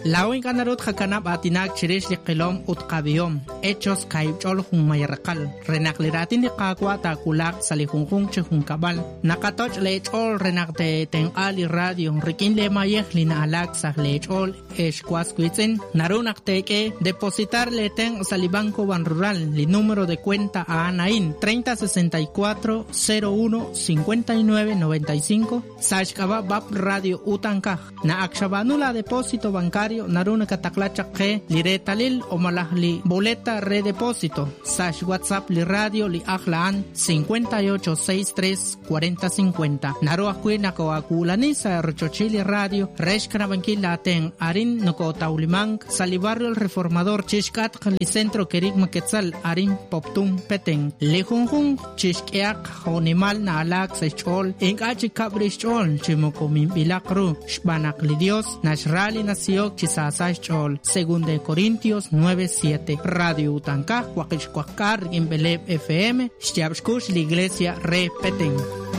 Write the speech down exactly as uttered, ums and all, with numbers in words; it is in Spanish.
La oin ganarot hakanab atinak chirish li qilom utqabiom. Hechos kaibchol hun mayarqal. Renakliratin li qaqwa takulak salihunjun chihun kabal. Nakatoch lechol renakte ten ali radio. Rikin le mayeh lina alak sah lechol eshkwasquitzen. Narunak teke depositar le ten salibanco ban rural. Li número de cuenta a Anaín treinta sesenta y cuatro cero uno cincuenta y nueve noventa y cinco. Sashkaba bab radio utankaj. Na akshabanula depósito bancario naruna kataklacha que liretalil o malahli boleta redepósito. Sash WhatsApp li radio li ahlaan cincuenta y ocho sesenta y tres cuarenta cincuenta. Naru akwina ko akulani sa rochochili radio reshkana bankila ten arin noko taulimang salibarrio el reformador chishkat li centro kerik maketzal arin poptum peteng lejunjun chishkiak honimal na alak sechol engachi kabrichol chimoko mimbilakru shbanak li Dios nashrali nasiok chisasach chol según de Corintios nueve siete. Radio Utankaj Huaquishcuacar Gimbeleb F M Shtiabshkush la iglesia repeten.